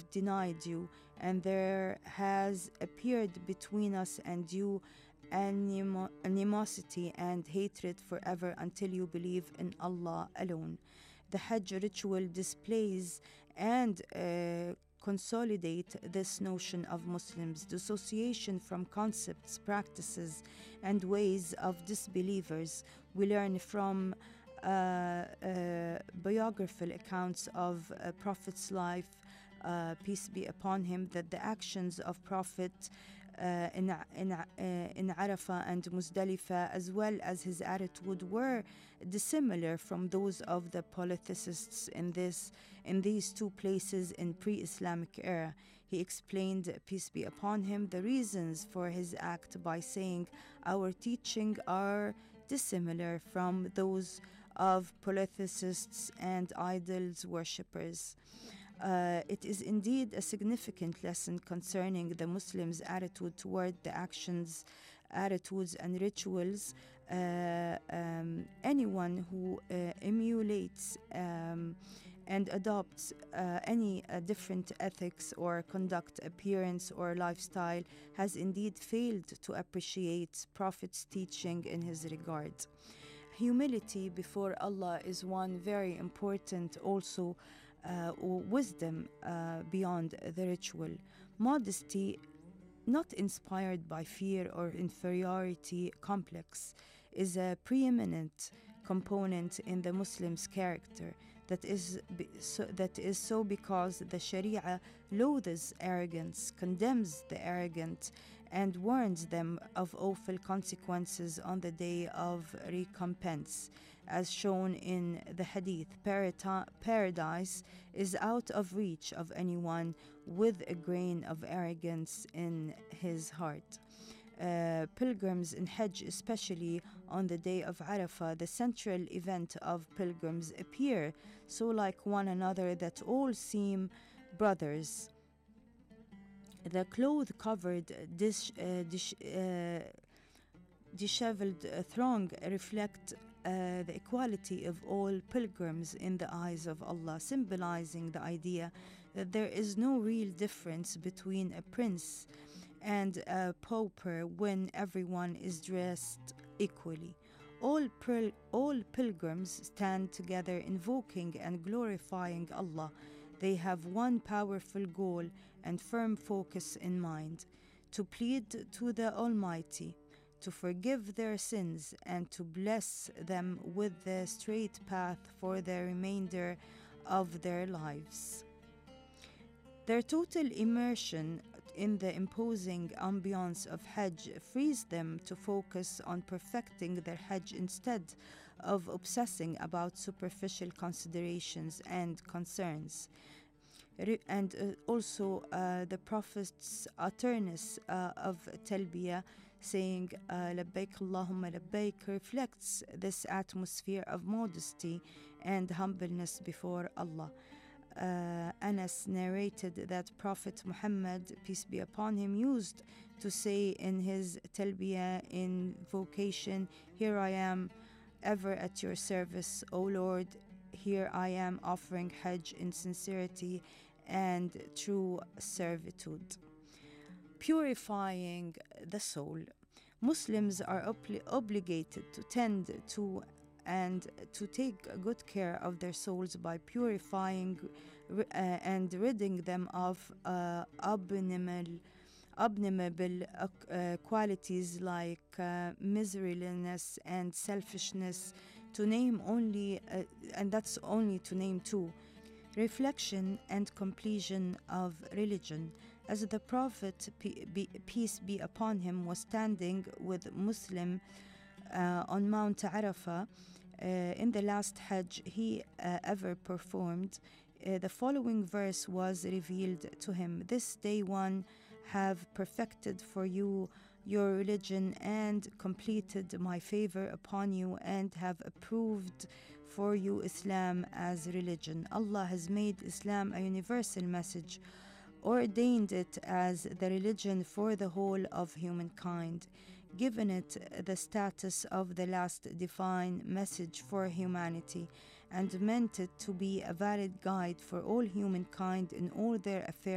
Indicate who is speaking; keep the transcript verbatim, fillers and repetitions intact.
Speaker 1: have denied you, and there has appeared between us and you animo- animosity and hatred forever until you believe in Allah alone. The Hajj ritual displays and uh, consolidate this notion of Muslims' dissociation from concepts, practices, and ways of disbelievers. We learn from uh, uh, biographical accounts of uh, Prophet's life, uh, peace be upon him, that the actions of Prophet uh, in, in, uh, in Arafah and Muzdalifah, as well as his attitude, were dissimilar from those of the polytheists in this in these two places in pre-Islamic era. He explained, peace be upon him, the reasons for his act by saying, "Our teaching are dissimilar from those of polytheists and idols worshippers." Uh, it is indeed a significant lesson concerning the Muslims' attitude toward the actions, attitudes, and rituals. Uh, um, anyone who uh, emulates um, and adopts uh, any uh, different ethics or conduct, appearance, or lifestyle has indeed failed to appreciate Prophet's teaching in his regard. Humility before Allah is one very important also uh, wisdom uh, beyond the ritual. Modesty, not inspired by fear or inferiority complex, is a preeminent component in the Muslim's character. That is, so, that is so because the Sharia loathes arrogance, condemns the arrogant, and warns them of awful consequences on the day of recompense. As shown in the Hadith, paradise is out of reach of anyone with a grain of arrogance in his heart. Uh, pilgrims in Hajj, especially on the day of Arafah, the central event of pilgrims, appear so like one another that all seem brothers. The cloth-covered, dish, uh, dish, uh, disheveled uh, throng reflect uh, the equality of all pilgrims in the eyes of Allah, symbolizing the idea that there is no real difference between a prince and a pauper when everyone is dressed equally. All, pil- all pilgrims stand together invoking and glorifying Allah. They have one powerful goal and firm focus in mind: to plead to the Almighty, to forgive their sins, and to bless them with the straight path for the remainder of their lives. Their total immersion in the imposing ambiance of Hajj frees them to focus on perfecting their Hajj instead of obsessing about superficial considerations and concerns. And uh, also uh, the Prophet's utterance uh, of Talbiyah, saying uh, Labbaik Allahumma Labbaik, reflects this atmosphere of modesty and humbleness before Allah. Uh, Anas narrated that Prophet Muhammad, peace be upon him, used to say in his Talbiyah invocation, "Here I am, ever at your service, O Lord. Here I am offering Hajj in sincerity and true servitude." Purifying the soul. Muslims are obli- obligated to tend to and to take good care of their souls by purifying uh, and ridding them of uh, abominable, abominable uh, qualities like uh, miserliness and selfishness, to name only, uh, and that's only to name two. Reflection and completion of religion. As the Prophet, peace be upon him, was standing with Muslim uh, on Mount Arafah uh, in the last Hajj he uh, ever performed, uh, the following verse was revealed to him: "This day one have perfected for you your religion and completed my favor upon you and have approved for you Islam as religion." Allah has made Islam a universal message, ordained it as the religion for the whole of humankind, given it the status of the last divine message for humanity, and meant it to be a valid guide for all humankind in all their affairs.